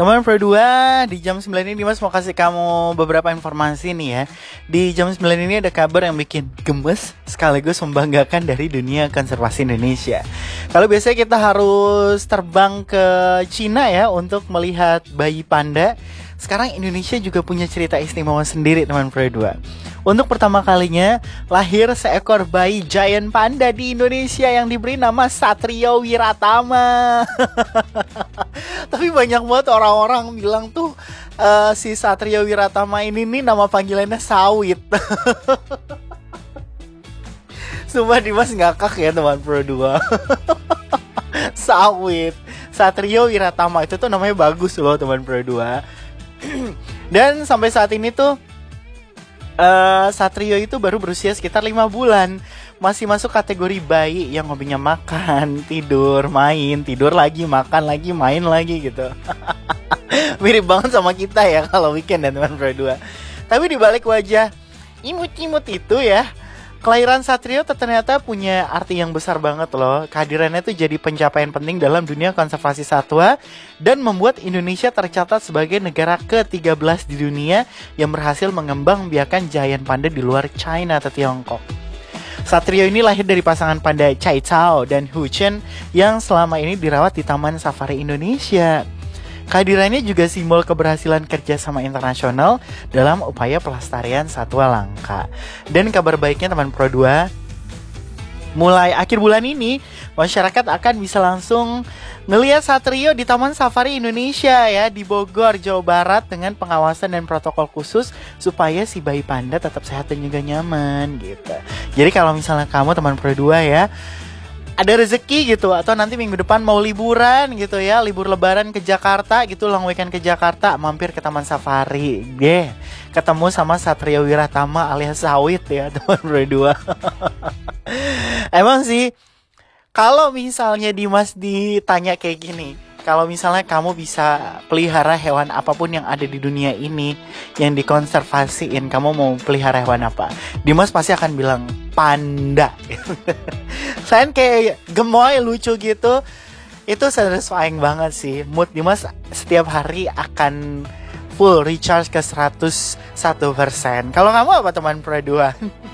Teman Pro 2, di jam 9 ini Dimas mau kasih kamu beberapa informasi nih ya. Di jam 9 ini ada kabar yang bikin gemes sekaligus membanggakan dari dunia konservasi Indonesia. Kalau biasanya kita harus terbang ke Cina ya untuk melihat bayi panda, sekarang Indonesia juga punya cerita istimewa sendiri teman Pro 2. Untuk pertama kalinya lahir seekor bayi giant panda di Indonesia yang diberi nama Satrio Wiratama. Tapi banyak banget orang-orang bilang tuh si Satrio Wiratama ini nih nama panggilannya Sawit. Sumpah Dimas ngakak ya teman Pro 2. Sawit. Satrio Wiratama itu tuh namanya bagus loh teman Pro 2. Dan sampai saat ini tuh Satrio itu baru berusia sekitar 5 bulan. Masih masuk kategori bayi yang hobinya makan, tidur, main, tidur lagi, makan lagi, main lagi gitu. Mirip banget sama kita ya kalau weekend dan teman Pro 2. Tapi dibalik wajah imut-imut itu ya, kelahiran Satrio ternyata punya arti yang besar banget loh. Kehadirannya itu jadi pencapaian penting dalam dunia konservasi satwa dan membuat Indonesia tercatat sebagai negara ke-13 di dunia yang berhasil mengembangbiakan giant panda di luar China atau Tiongkok. Satrio ini lahir dari pasangan panda Chai Chao dan Hu Chen yang selama ini dirawat di Taman Safari Indonesia. Kehadirannya juga simbol keberhasilan kerjasama internasional dalam upaya pelestarian satwa langka. Dan kabar baiknya teman Pro 2, mulai akhir bulan ini masyarakat akan bisa langsung ngelihat Satrio di Taman Safari Indonesia ya di Bogor, Jawa Barat dengan pengawasan dan protokol khusus supaya si bayi panda tetap sehat dan juga nyaman gitu. Jadi kalau misalnya kamu teman Pro 2 ya ada rezeki gitu atau nanti minggu depan mau liburan gitu ya, libur lebaran ke Jakarta gitu, long weekend ke Jakarta, mampir ke Taman Safari. Ketemu sama Satrio Wiratama alias Sawit ya teman Pro 2. Emang sih kalau misalnya Dimas ditanya kayak gini, kalau misalnya kamu bisa pelihara hewan apapun yang ada di dunia ini yang dikonservasiin, kamu mau pelihara hewan apa? Dimas pasti akan bilang panda. Saya kayak gemoy lucu gitu. Itu satisfying banget sih. Mood Dimas setiap hari akan full recharge ke 101%. Kalau kamu apa teman Pro 2?